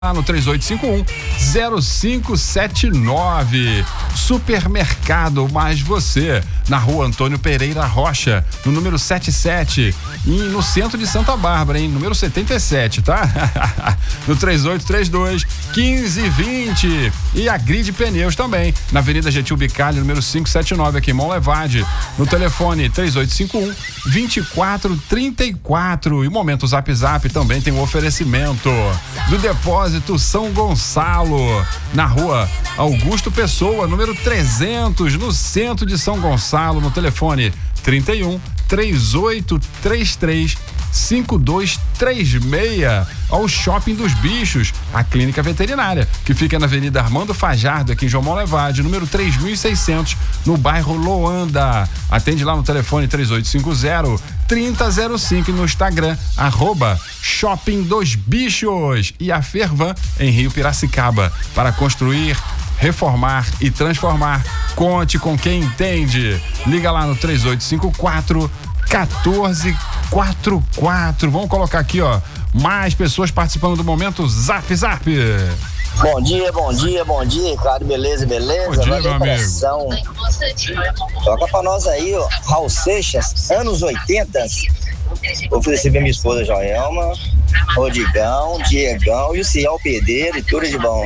no 3851-0579. Supermercado Mais Você, na rua Antônio Pereira Rocha, no número 77, e no centro de Santa Bárbara, hein? Número 77, tá? No 3832-1520. E a Grid Pneus também, na Avenida Getúlio Bicalho, número 579, aqui em Monlevade, no telefone 3851-2434. E o Momento Zap Zap também tem um oferecimento do Depósito São Gonçalo, na rua Augusto Pessoa, número 300, no centro de São Gonçalo, no telefone 31-3833-5236, ao Shopping dos Bichos, a clínica veterinária, que fica na Avenida Armando Fajardo, aqui em João Monlevade, número 3600, no bairro Loanda. Atende lá no telefone 3850-3005 e no Instagram, @Shopping dos Bichos. E a Fervan, em Rio Piracicaba, para construir, reformar e transformar. Conte com quem entende. Liga lá no 3854-1444. Vamos colocar aqui, ó, mais pessoas participando do Momento Zap Zap. Bom dia, Ricardo. Beleza? Bom dia, meu amigo. Toca pra nós aí, ó, Raul Seixas, anos 80. Vou oferecer pra minha esposa Joelma, Rodigão, Diegão e o Ciel Pedreiro e tudo de bom.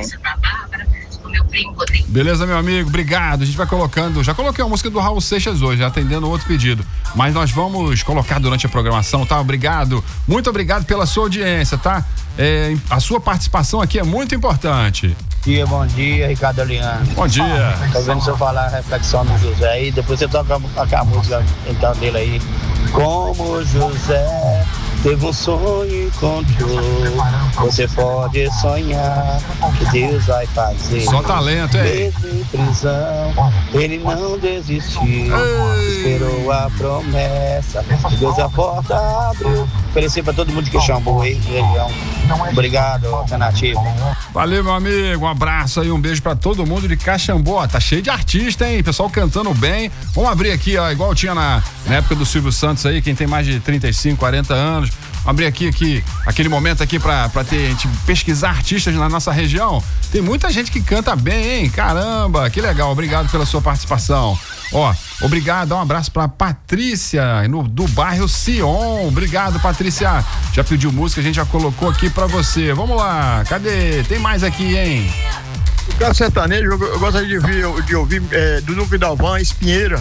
Beleza, meu amigo, obrigado. A gente vai colocando, já coloquei a música do Raul Seixas hoje, atendendo outro pedido, mas nós vamos colocar durante a programação, tá? Obrigado, muito obrigado pela sua audiência, tá? A sua participação aqui é muito importante. Bom dia, Ricardo Aliano. Bom dia. Tô vendo você falar a reflexão do José aí, depois você toca a música então dele aí. Como José teve um sonho e encontrou, você pode sonhar que Deus vai fazer. Só talento, hein? Mesmo em prisão, ele não desistiu, esperou a promessa, Deus a porta abriu. Oferecer pra todo mundo que chamou aí, região. Obrigado, alternativa. Valeu, meu amigo, um abraço aí, um beijo pra todo mundo de Caxambu. Tá cheio de artista, hein? Pessoal cantando bem. Vamos abrir aqui, ó, igual tinha na época do Silvio Santos aí, quem tem mais de 35, 40 anos. Vamos abrir aqui, aquele momento aqui pra a gente pesquisar artistas na nossa região. Tem muita gente que canta bem, hein? Caramba, que legal, obrigado pela sua participação. Ó, obrigado, dá um abraço pra Patrícia, do bairro Sion. Obrigado, Patrícia. Já pediu música, a gente já colocou aqui pra você. Vamos lá, cadê? Tem mais aqui, hein? O cara sertanejo, eu gostaria de ouvir Dudu Vidalvan, Espinheira.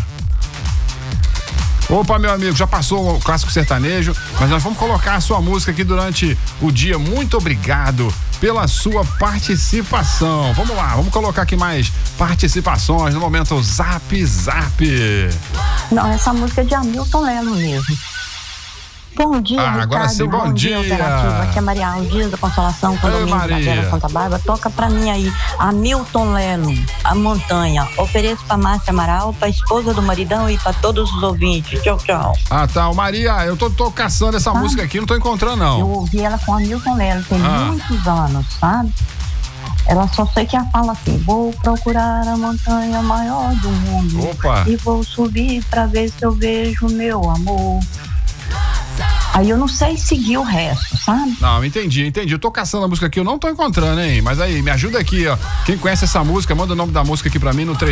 Opa, meu amigo, já passou o clássico sertanejo, mas nós vamos colocar a sua música aqui durante o dia. Muito obrigado pela sua participação. Vamos lá, vamos colocar aqui mais participações no Momento Zap Zap. Não, essa música é de Hamilton Lelo mesmo. Bom dia, Ricardo. Agora sim, bom dia. Alternativa. Aqui é Maria Aldias da Consolação, condomínio da Vera Santa Bárbara. Toca pra mim aí, Hamilton Lelo, A Montanha. Ofereço pra Márcia Amaral, pra esposa do maridão e pra todos os ouvintes. Tchau, tchau. Ah, tá. Maria, eu tô caçando essa música aqui, não tô encontrando, não. Eu ouvi ela com Hamilton Lelo, tem muitos anos, sabe? Ela só sei que ela fala assim: vou procurar a montanha maior do mundo. Opa. E vou subir pra ver se eu vejo meu amor. Aí eu não sei seguir o resto, sabe? Não, entendi. Eu tô caçando a música aqui, eu não tô encontrando, hein? Mas aí, me ajuda aqui, ó. Quem conhece essa música, manda o nome da música aqui pra mim no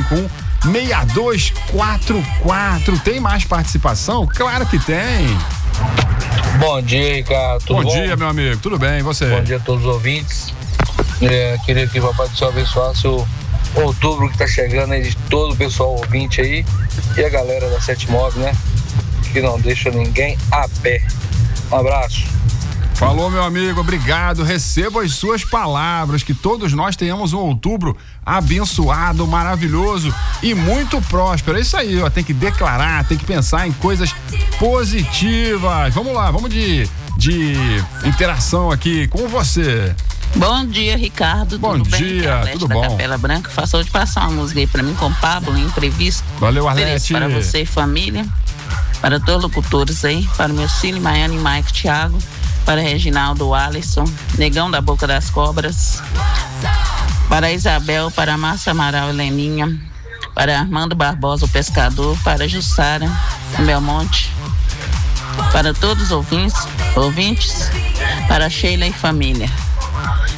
3851-6244. Tem mais participação? Claro que tem. Bom dia, Ricardo. Tudo bom? Bom dia, meu amigo. Tudo bem, e você? Bom dia a todos os ouvintes. Queria que o Papai do Céu abençoasse o outubro que tá chegando aí, de todo o pessoal ouvinte aí e a galera da Sete Mob, né? Que não deixa ninguém a pé. Um abraço. Falou, meu amigo, obrigado. Receba as suas palavras, que todos nós tenhamos um outubro abençoado, maravilhoso e muito próspero. É isso aí, ó, tem que declarar, tem que pensar em coisas positivas. Vamos lá, vamos de interação aqui com você. Bom dia, Ricardo. Bom dia, tudo bom? Capela Branca, faço de passar uma música aí pra mim com o Pablo, Imprevisto. Valeu, Arlete. Para você e família, para todos os locutores aí, para o meu filho, Maiane, Mike, Thiago, para Reginaldo, Alisson, Negão da Boca das Cobras, para Isabel, para Márcia Amaral, Heleninha, para Armando Barbosa, o pescador, para Jussara, Belmonte, para todos os ouvintes, para Sheila e família.